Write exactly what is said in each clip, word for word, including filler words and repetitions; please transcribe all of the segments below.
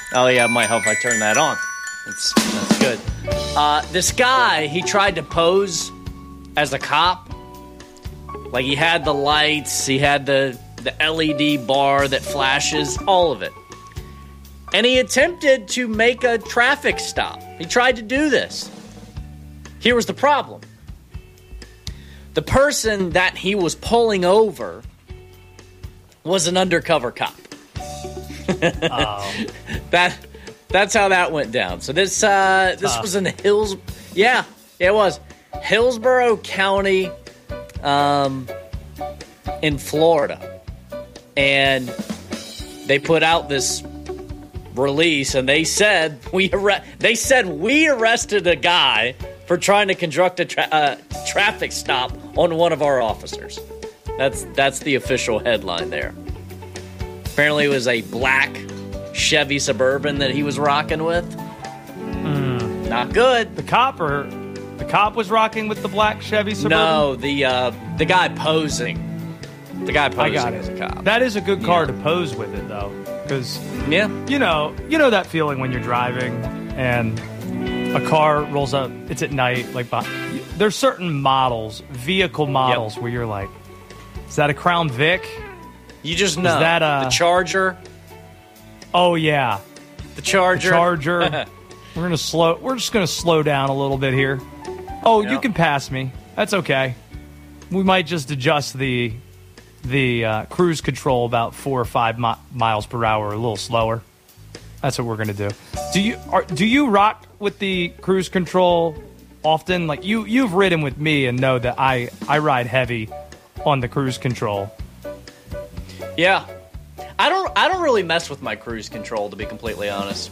Oh, yeah, it might help if I turn that on. That's, that's good. Uh, this guy, he tried to pose as a cop. Like, he had the lights, he had the, the L E D bar that flashes, all of it. And he attempted to make a traffic stop. He tried to do this. Here was the problem. The person that he was pulling over was an undercover cop. Oh. That that's how that went down. So this uh, this Tough. was in Hills. Yeah, it was Hillsborough County, um, in Florida, and they put out this release, and they said we arre- they said we arrested a guy for trying to conduct a tra- uh, traffic stop on one of our officers. That's that's the official headline there. Apparently, it was a black Chevy Suburban that he was rocking with. Mm. Not good. The cop or the cop was rocking with the black Chevy Suburban? No, the uh, the guy posing. The guy I posing got as it. a cop. That is a good car Yeah. to pose with it, though, because Yeah. you know, you know that feeling when you're driving and a car rolls up. It's at night. Like, behind, there's certain models, vehicle models, where you're like, "Is that a Crown Vic? You just know. Is that a the Charger? Oh yeah, The Charger. the Charger." We're gonna slow. We're just gonna slow down a little bit here. Oh, you Yep. can pass me. That's okay. We might just adjust the the uh, cruise control about four or five mi- miles per hour, a little slower. That's what we're gonna do. Do you are, do you rock with the cruise control often? Like you you've ridden with me and know that I I ride heavy on the cruise control. Yeah. I don't I don't really mess with my cruise control, to be completely honest.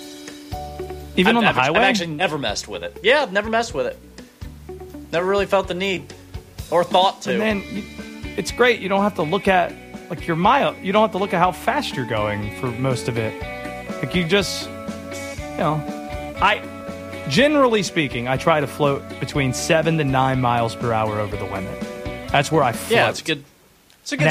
Even I've, on the I've, highway? I've actually never messed with it. Yeah, I've never messed with it. Never really felt the need or thought to. And then you, it's great. You don't have to look at like your mile. You don't have to look at how fast you're going for most of it. Like you just, you know, I generally speaking, I try to float between seven to nine miles per hour over the limit. That's where I float. Yeah, it's good. It's a good